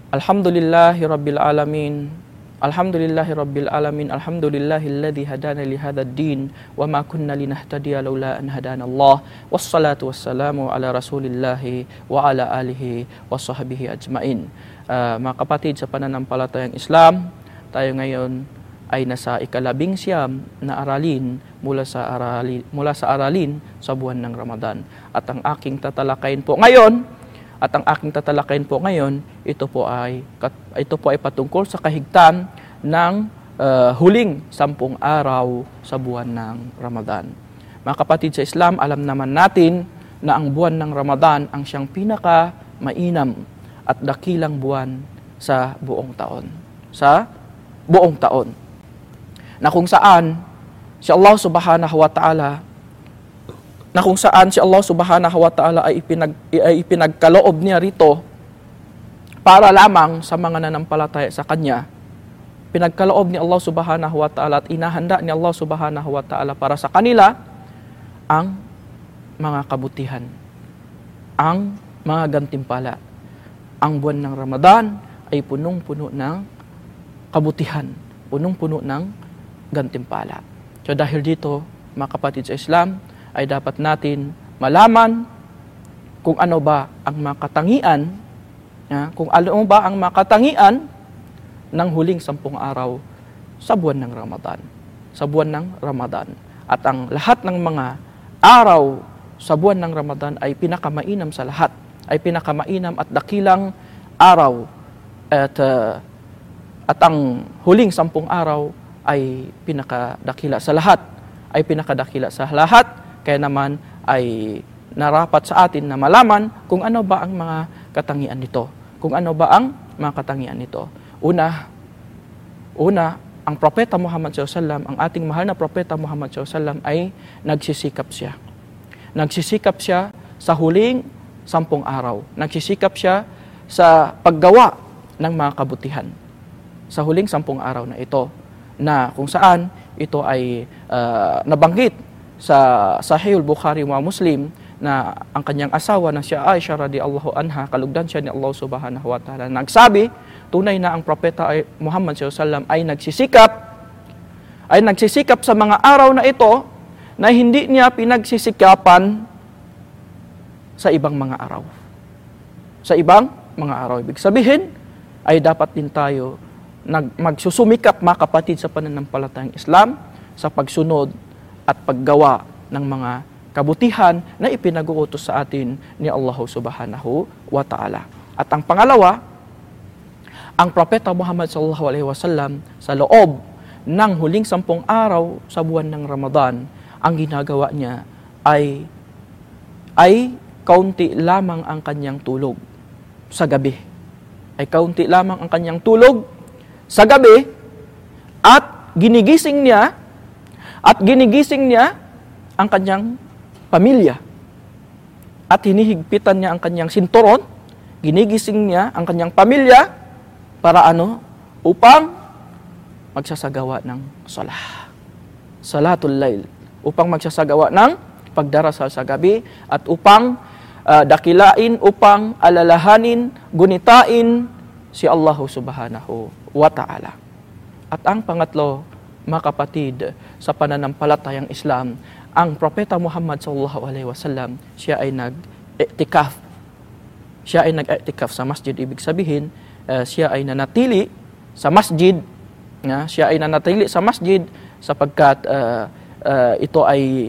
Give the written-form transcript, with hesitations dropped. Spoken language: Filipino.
Alhamdulillahi Rabbil Alamin. Alhamdulillahi Rabbil Alamin. Alhamdulillahilladzi hadana li hadzal din wa ma kunna linahtadiya laula an hadana Allah. Wassalatu wassalamu ala Rasulillahi wa ala alihi washabbihi ajmain. Mga kapatid sa pananampalatayang Islam, tayo ngayon ay nasa ika-11 na aralin mula sa aralin sa buwan ng Ramadan. At ang aking tatalakayin po ngayon, ito po ay patungkol sa kahigtan ng huling 10 araw sa buwan ng Ramadan. Mga kapatid sa Islam, alam naman natin na ang buwan ng Ramadan ang siyang pinaka-mainam at dakilang buwan sa buong taon. Na kung saan si Allah Subhanahu wa Ta'ala ay ipinagkaloob niya rito para lamang sa mga nanampalataya sa Kanya. Pinagkaloob ni Allah Subhanahu wa Ta'ala at inahanda ni Allah Subhanahu wa Ta'ala para sa kanila ang mga kabutihan, ang mga gantimpala. Ang buwan ng Ramadan ay punong-puno ng kabutihan, punong-puno ng gantimpala. So dahil dito, mga kapatid sa Islam, ay dapat natin malaman kung ano ba ang makatangian, ng huling 10 araw sa buwan ng Ramadan. At ang lahat ng mga araw sa buwan ng Ramadan ay pinakamainam sa lahat, ay pinakamainam at dakilang araw, at ang huling 10 araw ay pinakadakila sa lahat, kaya naman ay narapat sa atin na malaman kung ano ba ang mga katangian nito. Una, ang Propeta Muhammad SAW, ang ating mahal na Propeta Muhammad SAW ay nagsisikap siya. Nagsisikap siya sa huling 10 araw. Nagsisikap siya sa paggawa ng mga kabutihan sa huling 10 araw na ito, na kung saan ito ay nabanggit sa Sahihul Bukhari wa Muslim na ang kanyang asawa na si Aisha radhiyallahu anha, kalugdan siya ni Allah Subhanahu wa Ta'ala, nagsabi, tunay na ang Propeta Muhammad SAW ay nagsisikap sa mga araw na ito na hindi niya pinagsisikapan sa ibang mga araw. Ibig sabihin ay dapat din tayo magsusumikap, mga kapatid, sa pananampalatayang Islam sa pagsunod at paggawa ng mga kabutihan na ipinag-uutos sa atin ni Allah Subhanahu wa Ta'ala. At ang pangalawa, ang Propeta Muhammad sallallahu alaihi wasallam sa loob ng huling 10 araw sa buwan ng Ramadan, ang ginagawa niya ay kaunti lamang ang kanyang tulog sa gabi. At ginigising niya ang kanyang pamilya. At hinihigpitan niya ang kanyang sinturon, ginigising niya ang kanyang pamilya para upang magsasagawa ng salatul lail, upang magsasagawa ng pagdarasal sa gabi, at upang dakilain, upang alalahanin, gunitain si Allah Subhanahu wa Ta'ala. At ang pangatlo, mga kapatid, sa pananampalatayang Islam, ang Propeta Muhammad sallallahu alaihi wasallam, siya ay nag-i'tikaf sa masjid. Ibig sabihin, siya ay nanatili sa masjid, sapagkat ito ay